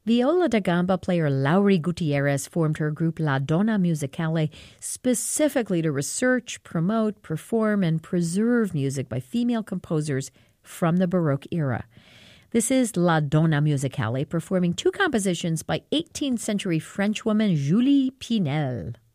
Viola da gamba player Lauri Gutierrez formed her group La Donna Musicale specifically to research, promote, perform, and preserve music by female composers from the Baroque era. This is La Donna Musicale performing two compositions by 18th century French woman Julie Pinel.